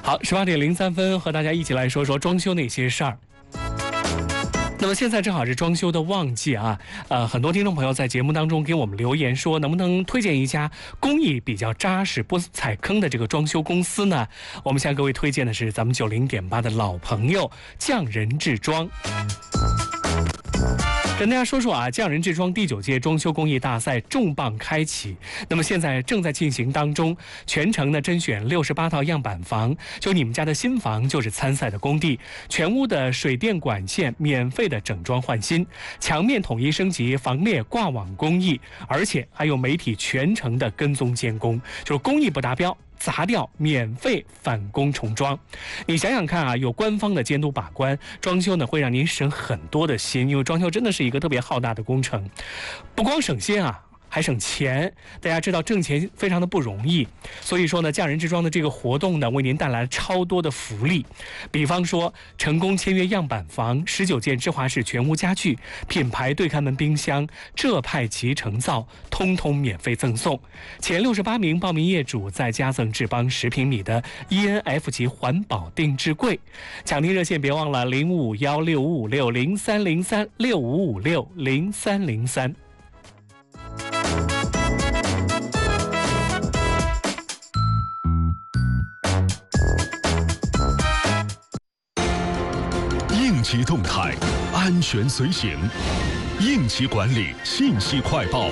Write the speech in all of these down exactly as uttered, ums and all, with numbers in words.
好，十八点零三分，和大家一起来说说装修那些事儿。那么现在正好是装修的旺季啊，呃，很多听众朋友在节目当中给我们留言说，能不能推荐一家工艺比较扎实、不踩坑的这个装修公司呢？我们向各位推荐的是咱们九零点八的老朋友匠人制装。跟大家说说啊，匠人制装第九届装修工艺大赛重磅开启，那么现在正在进行当中，全程呢甄选六十八套样板房，就你们家的新房就是参赛的工地，全屋的水电管线免费的整装换新，墙面统一升级防裂挂网工艺，而且还有媒体全程的跟踪监工，就是工艺不达标砸掉免费返工重装。你想想看啊，有官方的监督把关，装修呢会让您省很多的心，因为装修真的是一个特别浩大的工程，不光省心啊，还省钱。大家知道挣钱非常的不容易，所以说呢，匠人制装的这个活动呢，为您带来了超多的福利。比方说，成功签约样板房、十九件芝华士全屋家具、品牌对开门冰箱、浙派集成灶，通通免费赠送。前六十八名报名业主再加赠智邦十平米的 E N F 级环保定制柜。抢订热线别忘了零五幺六五五六零三零三六五五六零三零三。 应急动态，安全随行，应急管理信息快报。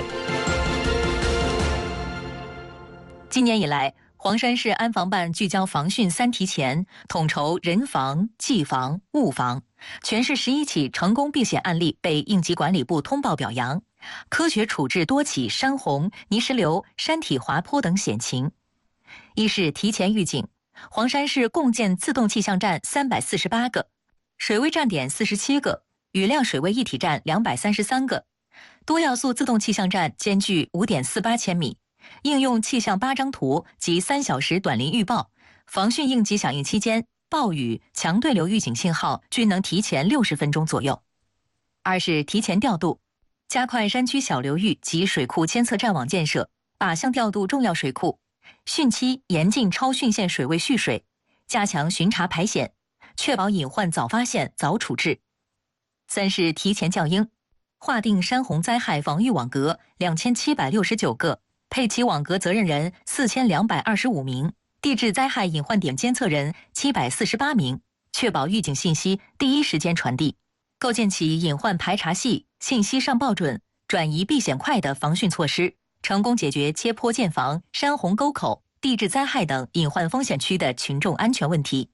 今年以来，黄山市安防办聚焦防汛三提前，统筹人防、技防、物防，全市十一起成功避险案例被应急管理部通报表扬，科学处置多起山洪、泥石流、山体滑坡等险情。一是提前预警，黄山市共建自动气象站三百四十八个，水位站点四十七个，雨量水位一体站两百三十三个，多要素自动气象站间距五点四八千米，应用气象八张图及三小时短临预报，防汛应急响应期间，暴雨、强对流预警信号均能提前六十分钟左右。二是提前调度，加快山区小流域及水库监测站网建设，靶向调度重要水库，汛期严禁超汛线水位蓄水，加强巡查排险，确保隐患早发现、早处置。三是提前校应，划定山洪灾害防御网格两千七百六十九个，配齐网格责任人四千两百二十五名，地质灾害隐患点监测人七百四十八名，确保预警信息第一时间传递，构建起隐患排查细、信息上报准、转移避险快的防汛措施，成功解决切坡建房、山洪沟口、地质灾害等隐患风险区的群众安全问题。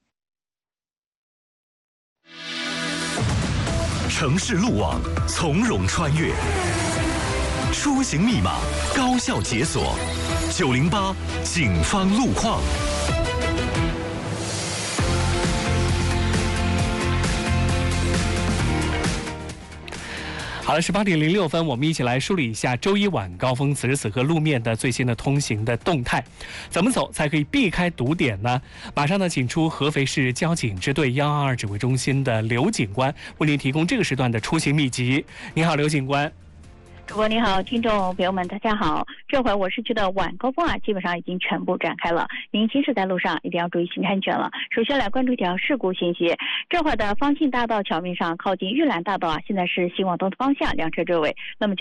城市路网从容穿越，出行密码高效解锁。九零八警方路况。 好了，十八点零六分，我们一起来梳理一下周一晚高峰此时此刻路面的最新的通行的动态，怎么走才可以避开堵点呢？马上呢，请出合肥市交警支队幺二二指挥中心的刘警官，为您提供这个时段的出行秘籍。你好，刘警官。 主播你好，听众朋友们大家好。这会我市区的晚高峰啊，基本上已经全部展开了。您行驶在路上一定要注意行车安全了。首先来关注一条事故信息，这会的方信大道桥面上靠近玉兰大道啊，现在是行往东的方向，两车追尾。那么